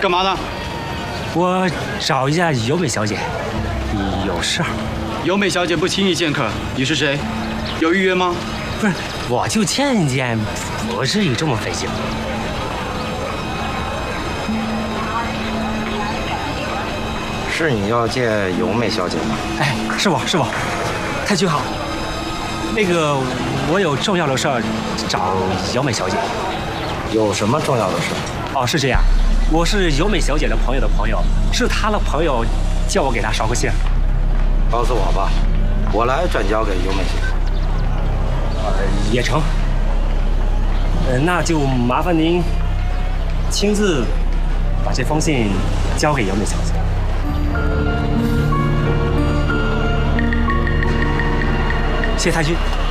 干嘛呢？ 我找一下由美小姐，有事儿。 由美小姐不轻易见客，你是谁？有预约吗？ 不是，我就见见，不至于这么费劲。 是你要见由美小姐吗？ 哎，是我，太君好。那个，我有重要的事儿找由美小姐。 有什么重要的事？ 哦，是这样，我是由美小姐的朋友的朋友，是她的朋友叫我给她捎个信。 告诉我吧，我来转交给由美小姐。 也成。那就麻烦您亲自把这封信交给由美小姐。谢太君。